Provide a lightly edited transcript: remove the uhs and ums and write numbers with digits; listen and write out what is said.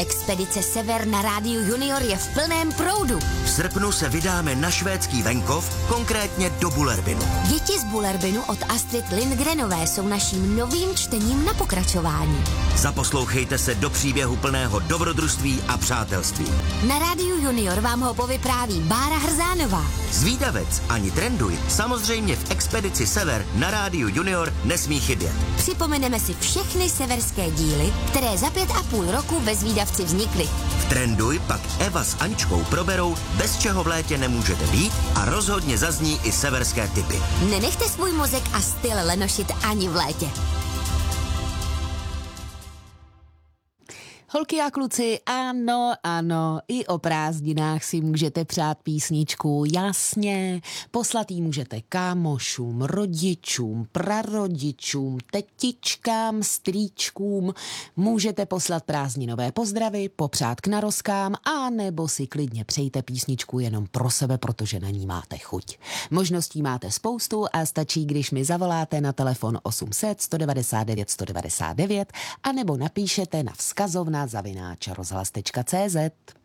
Expedice Sever na Rádiu Junior je v plném proudu. V srpnu se vydáme na švédský venkov, konkrétně do Bullerbinu. Děti z Bullerbinu od Astrid Lindgrenové jsou naším novým čtením na pokračování. Zaposlouchejte se do příběhu plného dobrodružství a přátelství. Na Rádiu Junior vám ho povypráví Bára Hrzánová. Zvídavec ani trenduj samozřejmě v Expedici Sever na Rádiu Junior nesmí chybět. Připomeneme si všechny severské díly, které za 5,5 roku ve Zvídavci vznikly. V Trenduj pak Eva s Aničkou proberou, bez čeho v létě nemůžete být, a rozhodně zazní i severské tipy. Nenechte svůj mozek a styl lenošit ani v létě. Holky a kluci, ano, i o prázdninách si můžete přát písničku, jasně. Poslat jí můžete kámošům, rodičům, prarodičům, tetičkám, strýčkům. Můžete poslat prázdninové pozdravy, popřát k narozkám, a nebo si klidně přejte písničku jenom pro sebe, protože na ní máte chuť. Možností máte spoustu a stačí, když mi zavoláte na telefon 800 199 199 a nebo napíšete na vzkazovna @rozhlas.cz.